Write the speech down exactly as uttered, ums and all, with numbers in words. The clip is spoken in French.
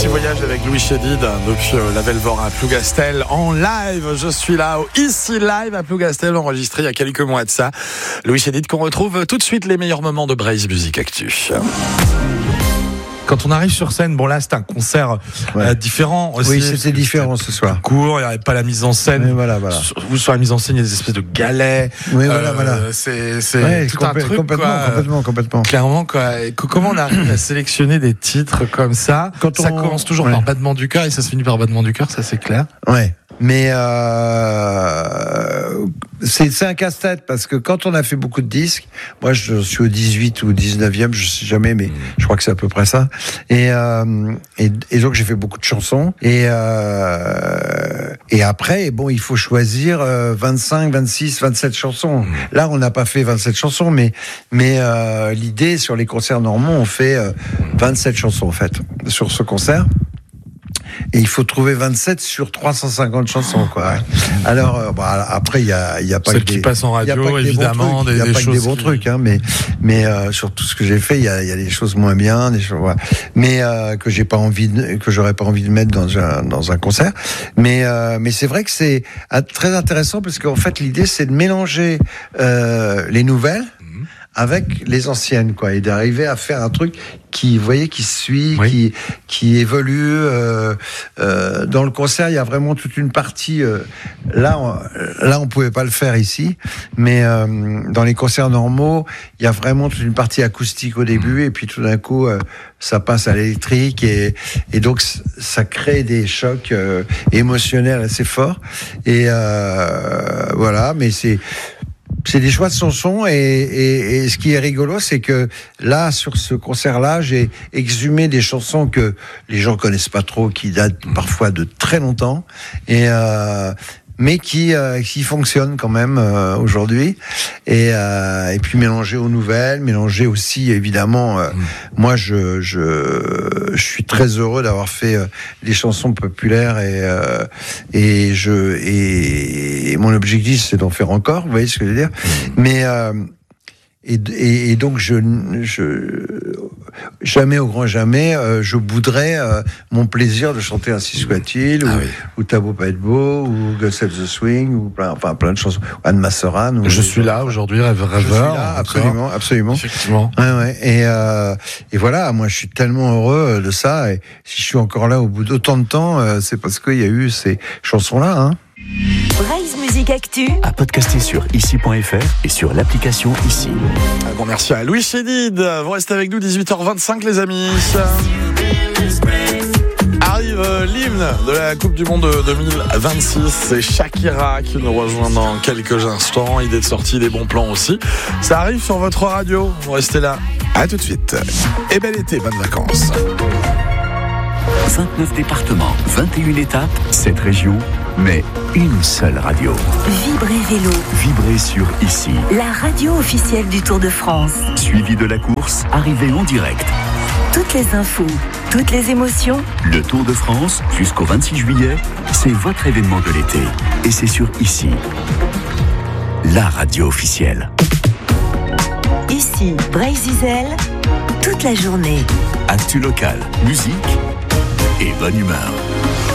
Petit voyage avec Louis Chédid depuis euh, la Velvore à Plougastel en live. Je suis là, au ici live à Plougastel, enregistré il y a quelques mois de ça. Louis Chédid qu'on retrouve tout de suite les meilleurs moments de Braise Musique Actu. Quand on arrive sur scène, bon là c'est un concert ouais. euh, différent aussi. Oui, c'était différent ce soir. Court, il n'y avait pas la mise en scène. Oui, voilà, voilà. Vous sur la mise en scène, il y a des espèces de galets. Oui, voilà, euh, voilà. C'est, c'est ouais, tout compl- un truc. Complètement, quoi. complètement, complètement. Clairement, quoi. Et comment on arrive à sélectionner des titres comme ça? Quand ça on... commence toujours ouais. par battement du cœur et ça se finit par battement du cœur, ça c'est clair. Ouais. Mais euh, c'est, c'est un casse-tête parce que quand on a fait beaucoup de disques, moi je suis au dix-huit ou dix-neuvième, je sais jamais, mais je crois que c'est à peu près ça. Et, euh, et, et donc j'ai fait beaucoup de chansons. Et, euh, et après, bon, il faut choisir vingt-cinq, vingt-six, vingt-sept chansons. Là, on n'a pas fait vingt-sept chansons, mais, mais euh, l'idée sur les concerts normaux, on fait euh, vingt-sept chansons en fait sur ce concert. Et il faut trouver vingt-sept sur trois cent cinquante chansons, quoi. Alors, euh, bah, après, il y a, il y a pas Celles que des, qui passent en radio, évidemment, il y a des, pas des que des choses bons qui... trucs, hein, mais, mais euh, sur tout ce que j'ai fait, il y a, il y a des choses moins bien, des choses, voilà. Mais euh, que j'ai pas envie, de, que j'aurais pas envie de mettre dans un dans un concert. Mais euh, mais c'est vrai que c'est très intéressant parce qu'en fait, l'idée, c'est de mélanger euh, les nouvelles avec les anciennes, quoi, et d'arriver à faire un truc qui, vous voyez, qui suit, oui. qui qui évolue. Euh, euh, dans le concert, il y a vraiment toute une partie. Euh, là, on, là, on pouvait pas le faire ici, mais euh, dans les concerts normaux, il y a vraiment toute une partie acoustique au début, et puis tout d'un coup, euh, ça passe à l'électrique, et et donc ça crée des chocs euh, émotionnels assez forts. Et euh, voilà, mais c'est C'est des choix de chansons et, et, et ce qui est rigolo, c'est que là, sur ce concert-là, j'ai exhumé des chansons que les gens connaissent pas trop, qui datent parfois de très longtemps, et euh, mais qui euh, qui fonctionnent quand même euh, aujourd'hui. Et euh, et puis mélanger aux nouvelles, mélanger aussi évidemment. Euh, mmh. Moi, je je je suis très heureux d'avoir fait euh, des chansons populaires et euh, et je et, et mon objectif c'est d'en faire encore. Vous voyez ce que je veux dire? Mmh. Mais euh, et, et, et donc je je jamais au grand jamais euh, je bouderais euh, mon plaisir de chanter Ainsi soit-il ou, ah oui. ou T'as beau pas être beau ou God Save the Swing ou plein, enfin plein de chansons, Anne Masseran. Je suis là aujourd'hui, rêveur. Je suis là, absolument, absolument. Effectivement. Ouais, ouais. Et euh, et voilà, moi je suis tellement heureux de ça. Et si je suis encore là au bout d'autant de temps, euh, c'est parce qu'il y a eu ces chansons-là, hein. Braise Musique Actu à podcaster sur ici point f r et sur l'application Ici. Un grand merci à Louis Chédid. Vous restez avec nous, dix-huit heures vingt-cinq les amis. Arrive euh, l'hymne de la Coupe du Monde deux mille vingt-six. C'est Shakira qui nous rejoint dans quelques instants. Idée de sortie, des bons plans aussi. Ça arrive sur votre radio. Vous restez là. À tout de suite. Et bel été, bonnes vacances. vingt-neuf départements, vingt et une étapes, sept régions, mais une seule radio. Vibrez Vélo. Vibrez sur Ici. La radio officielle du Tour de France. Suivi de la course, arrivée en direct. Toutes les infos, toutes les émotions. Le Tour de France, jusqu'au vingt-six juillet, c'est votre événement de l'été. Et c'est sur Ici. La radio officielle. Ici, Brésil, toute la journée. Actu local, musique et bonne humeur.